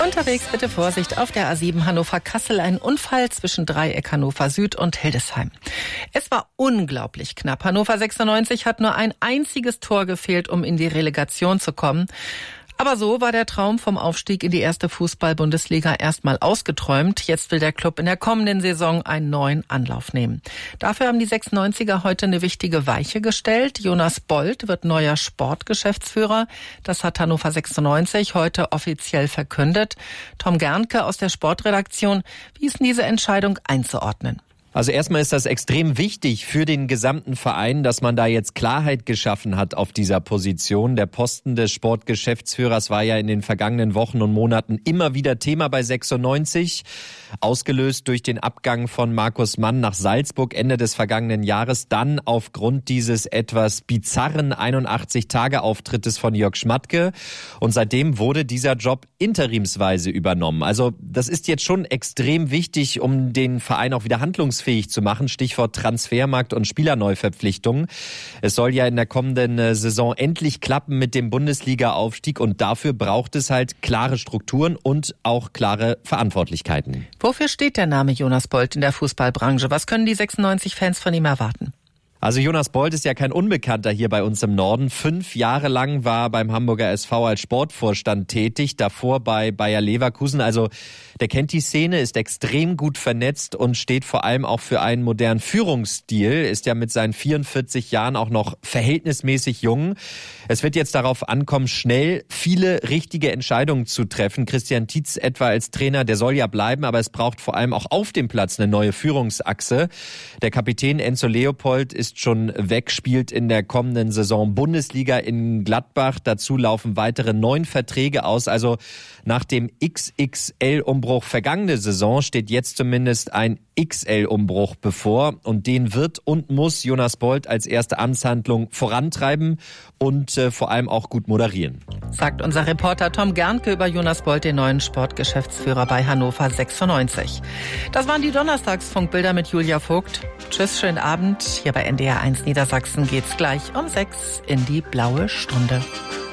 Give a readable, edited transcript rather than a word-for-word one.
Unterwegs bitte Vorsicht auf der A7 Hannover-Kassel. Ein Unfall zwischen Dreieck Hannover Süd und Hildesheim. Es war unglaublich knapp. Hannover 96 hat nur ein einziges Tor gefehlt, um in die Relegation zu kommen. Aber so war der Traum vom Aufstieg in die erste Fußball-Bundesliga erstmal ausgeträumt. Jetzt will der Club in der kommenden Saison einen neuen Anlauf nehmen. Dafür haben die 96er heute eine wichtige Weiche gestellt. Jonas Bold wird neuer Sportgeschäftsführer. Das hat Hannover 96 heute offiziell verkündet. Tom Gernke aus der Sportredaktion, wie ist denn diese Entscheidung einzuordnen? Also erstmal ist das extrem wichtig für den gesamten Verein, dass man da jetzt Klarheit geschaffen hat auf dieser Position. Der Posten des Sportgeschäftsführers war ja in den vergangenen Wochen und Monaten immer wieder Thema bei 96. Ausgelöst durch den Abgang von Markus Mann nach Salzburg Ende des vergangenen Jahres. Dann aufgrund dieses etwas bizarren 81-Tage-Auftrittes von Jörg Schmatke. Und seitdem wurde dieser Job interimsweise übernommen. Also das ist jetzt schon extrem wichtig, um den Verein auch wieder handlungsfähig zu machen. Stichwort Transfermarkt und Spielerneuverpflichtungen. Es soll ja in der kommenden Saison endlich klappen mit dem Bundesliga-Aufstieg und dafür braucht es halt klare Strukturen und auch klare Verantwortlichkeiten. Wofür steht der Name Jonas Bold in der Fußballbranche? Was können die 96-Fans von ihm erwarten? Also Jonas Bold ist ja kein Unbekannter hier bei uns im Norden. 5 Jahre lang war beim Hamburger SV als Sportvorstand tätig, davor bei Bayer Leverkusen. Also der kennt die Szene, ist extrem gut vernetzt und steht vor allem auch für einen modernen Führungsstil, ist ja mit seinen 44 Jahren auch noch verhältnismäßig jung. Es wird jetzt darauf ankommen, schnell viele richtige Entscheidungen zu treffen. Christian Tietz etwa als Trainer, der soll ja bleiben, aber es braucht vor allem auch auf dem Platz eine neue Führungsachse. Der Kapitän Enzo Leopold ist schon weg, spielt in der kommenden Saison Bundesliga in Gladbach. Dazu laufen weitere 9 Verträge aus. Also nach dem XXL-Umbruch vergangene Saison steht jetzt zumindest ein XL-Umbruch bevor. Und den wird und muss Jonas Bold als erste Amtshandlung vorantreiben und vor allem auch gut moderieren. Sagt unser Reporter Tom Gernke über Jonas Bold, den neuen Sportgeschäftsführer bei Hannover 96. Das waren die Donnerstagsfunkbilder mit Julia Vogt. Tschüss, schönen Abend. Hier bei NDR 1 Niedersachsen geht's gleich um 6 in die blaue Stunde.